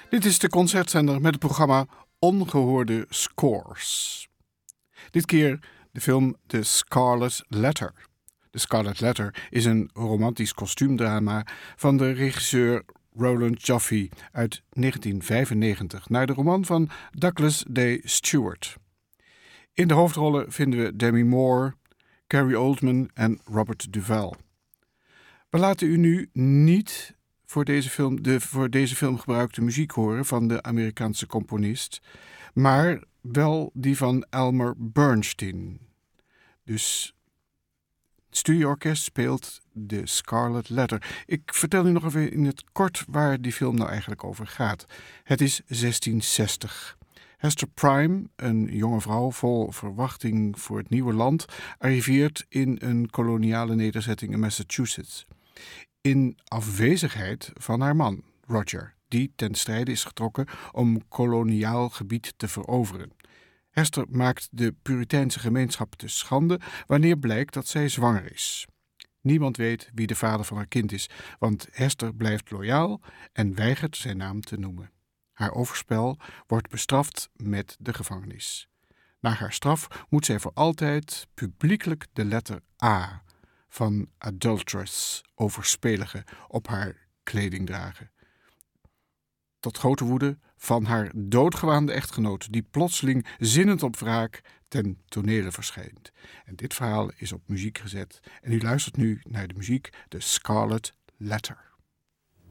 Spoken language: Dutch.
Dit is de concertzender met het programma Ongehoorde Scores. Dit keer de film The Scarlet Letter. The Scarlet Letter is een romantisch kostuumdrama van de regisseur Roland Joffe uit 1995 naar de roman van Douglas D. Stewart. In de hoofdrollen vinden we Demi Moore, Gary Oldman en Robert Duvall. We laten u nu niet voor deze film gebruikte muziek horen van de Amerikaanse componist, maar wel die van Elmer Bernstein. Dus het studioorkest speelt The Scarlet Letter. Ik vertel u nog even in het kort waar die film nou eigenlijk over gaat. Het is 1660. Hester Prynne, een jonge vrouw vol verwachting voor het nieuwe land, arriveert in een koloniale nederzetting in Massachusetts. In afwezigheid van haar man, Roger, die ten strijde is getrokken om koloniaal gebied te veroveren. Hester maakt de Puriteinse gemeenschap te schande wanneer blijkt dat zij zwanger is. Niemand weet wie de vader van haar kind is, want Hester blijft loyaal en weigert zijn naam te noemen. Haar overspel wordt bestraft met de gevangenis. Na haar straf moet zij voor altijd publiekelijk de letter A van adulteress, overspelige, op haar kleding dragen. Tot grote woede van haar doodgewaande echtgenoot, die plotseling zinnend op wraak ten tonele verschijnt. En dit verhaal is op muziek gezet. En u luistert nu naar de muziek The Scarlet Letter.